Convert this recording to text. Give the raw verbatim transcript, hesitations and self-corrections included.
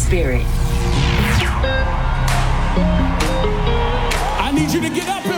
spirit. I need you to get up and